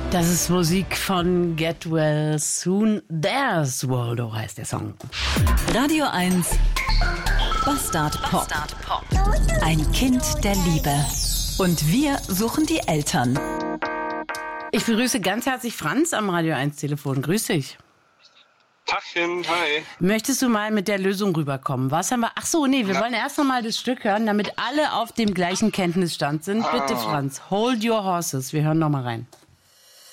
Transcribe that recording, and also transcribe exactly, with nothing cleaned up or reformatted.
Das ist Musik von Get Well Soon. There's Waldo heißt der Song. Radio eins Bastard Pop. Ein Kind der Liebe. Und wir suchen die Eltern. Ich begrüße ganz herzlich Franz am Radio eins Telefon. Grüß dich. Tachchen, hi. Möchtest du mal mit der Lösung rüberkommen? Was haben wir? Ach so, nee, wir Ja. wollen erst noch mal das Stück hören, damit alle auf dem gleichen Kenntnisstand sind. Bitte, Ah. Franz, hold your horses. Wir hören noch mal rein.